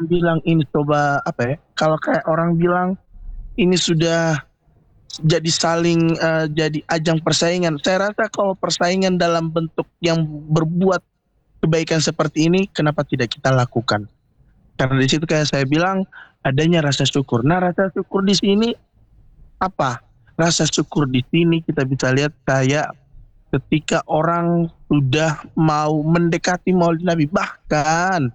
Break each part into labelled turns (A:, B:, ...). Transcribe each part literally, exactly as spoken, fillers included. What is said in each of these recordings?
A: bilang ini coba apa ya, kalau kayak orang bilang ini sudah jadi saling, eee, jadi ajang persaingan. Saya rasa kalau persaingan dalam bentuk yang berbuat kebaikan seperti ini, kenapa tidak kita lakukan? Karena di situ kayak saya bilang, adanya rasa syukur. Nah, rasa syukur di sini apa? Rasa syukur di sini kita bisa lihat kayak ketika orang sudah mau mendekati Maulid Nabi, bahkan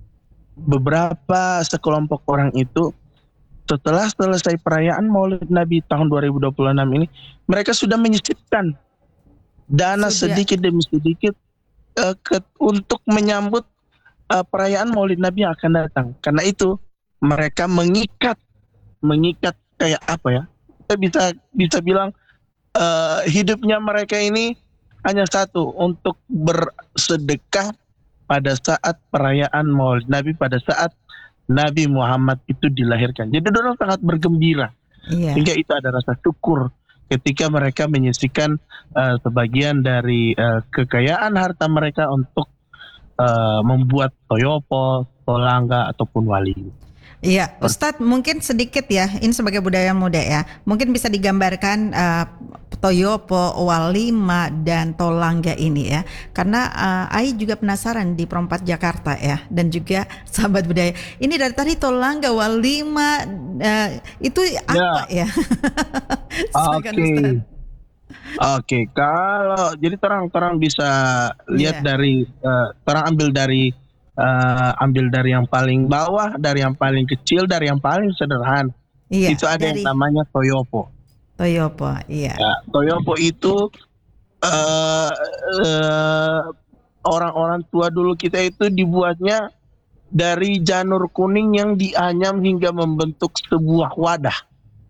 A: beberapa sekelompok orang itu setelah selesai perayaan Maulid Nabi tahun dua ribu dua puluh enam ini, mereka sudah menyisipkan dana
B: Sudah.
A: sedikit demi sedikit, eee, ket untuk menyambut, eee, perayaan Maulid Nabi yang akan datang. Karena itu mereka mengikat mengikat kayak apa ya, kita bisa bisa bilang, eee, hidupnya mereka ini hanya satu, untuk bersedekah pada saat perayaan Maulid Nabi, pada saat Nabi Muhammad itu dilahirkan. Jadi dorang sangat bergembira,
B: Iya.
A: sehingga itu ada rasa syukur ketika mereka menyisihkan, eee, sebagian dari, eee, kekayaan harta mereka untuk, eee, membuat toyopo, tolangga, ataupun wali.
B: Iya, Ustadz mungkin sedikit ya, ini sebagai budaya muda ya, mungkin bisa digambarkan uh, toyopo, walima, dan tolangga ini ya, karena uh, Ai juga penasaran di Perempat Jakarta ya, dan juga sahabat budaya. Ini dari tadi tolangga, walima, uh, itu apa ya? Silakan,
A: Oke.
B: Ustadz.
A: Oke, kalau jadi terang-terang bisa lihat
B: Iya.
A: dari, eee, terang ambil dari, eee, ambil dari yang paling bawah, dari yang paling kecil, dari yang paling sederhana.
B: Iya,
A: Itu ada yang
B: dari
A: namanya toyopo.
B: toyopo, iya.
A: Ya, toyopo itu, eee eee, orang-orang tua dulu kita itu dibuatnya dari janur kuning yang dianyam hingga membentuk sebuah wadah.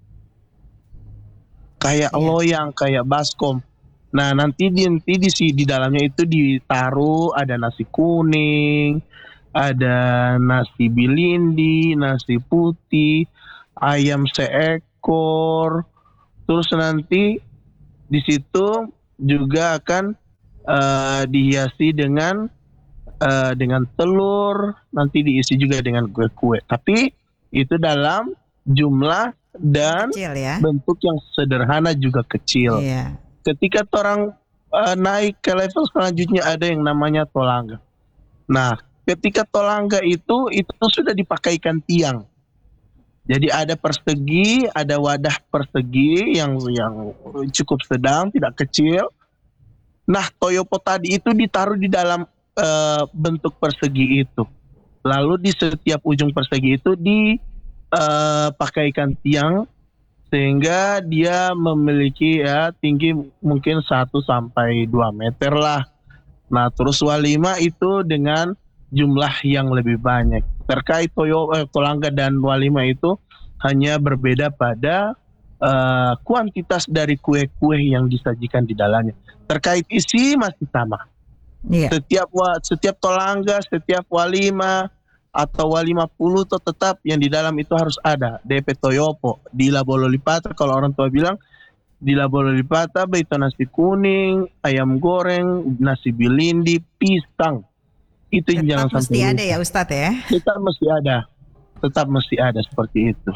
A: Kayak
B: Iya.
A: loyang, kayak baskom. Nah, nanti di nanti di si di dalamnya itu ditaruh ada nasi kuning, ada nasi bilindi, nasi putih, ayam seekor, terus nanti di situ juga akan, eee, dihiasi dengan, eee, dengan telur, nanti diisi juga dengan kue-kue. Tapi itu dalam jumlah dan
B: Kecil ya.
A: bentuk yang sederhana juga kecil.
B: Iya.
A: Ketika torang, eee, naik ke level selanjutnya ada yang namanya tolangga. Nah, ketika tolangga itu, itu sudah dipakaikan tiang. Jadi ada persegi, ada wadah persegi yang yang cukup sedang, tidak kecil. Nah, toyopo tadi itu ditaruh di dalam, eee, bentuk persegi itu. Lalu di setiap ujung persegi itu di, eee, pakaikan tiang, sehingga dia memiliki ya tinggi mungkin satu sampai dua meter lah. Nah, terus walima itu dengan jumlah yang lebih banyak. Terkait toyo eee, tolangga dan walima itu hanya berbeda pada, eee, kuantitas dari kue-kue yang disajikan di dalamnya. Terkait isi masih sama.
B: Iya.
A: Setiap wa setiap tolangga, setiap walima, atau walima puluh tuh tetap yang di dalam itu harus ada D P toyopo, dila bolo lipata kalau orang tua bilang, dila bolo lipata be itu nasi kuning, ayam goreng, nasi bilindi, pisang. Itu yang jangan
B: Tetap
A: sampai
B: mesti ada
A: lupa.
B: ya Ustadz ya.
A: Tetap mesti ada, tetap mesti ada seperti itu.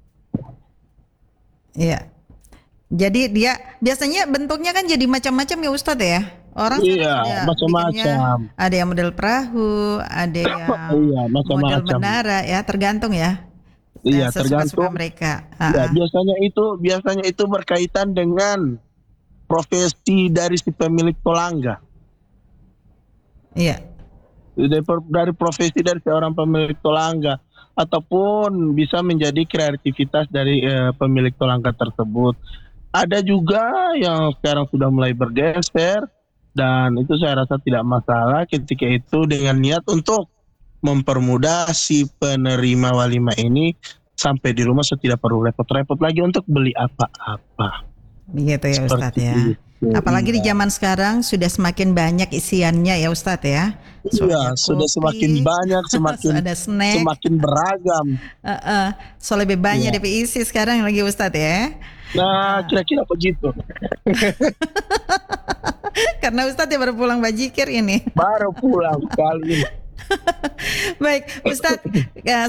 B: Iya. Jadi dia biasanya bentuknya kan jadi macam-macam ya Ustadz ya. Orang
A: Iya,
B: sekarang sudah bikinnya
A: macam-macam.
B: ada yang model perahu, ada yang
A: Iya,
B: model
A: macam-macam.
B: menara ya, tergantung ya.
A: Iya,
B: Eh, sesuka-suka
A: tergantung.
B: mereka.
A: Ya,
B: Ha-ha.
A: biasanya itu biasanya itu berkaitan dengan profesi dari si pemilik tolangga.
B: Iya.
A: Dari per dari profesi dari seorang pemilik tolangga, ataupun bisa menjadi kreativitas dari, eee, pemilik tolangga tersebut. Ada juga yang sekarang sudah mulai bergeser, dan itu saya rasa tidak masalah ketika itu dengan niat untuk mempermudah si penerima walima ini sampai di rumah so tidak perlu repot-repot lagi untuk beli apa-apa.
B: Begitu ya Ustadz
A: Seperti
B: ya.
A: itu,
B: Apalagi di
A: iya.
B: zaman sekarang sudah semakin banyak isiannya ya Ustadz ya. So,
A: Iya,
B: ada
A: sudah semakin
B: kopi,
A: banyak,
B: so
A: semakin
B: ada snack,
A: semakin beragam.
B: Heeh. So lebih banyak
A: Iya.
B: D P isi sekarang lagi Ustadz ya.
A: Nah, kira-kira begitu.
B: Karena Ustadz ya baru pulang bajikir ini.
A: Baru pulang kali ini.
B: Baik, Ustadz,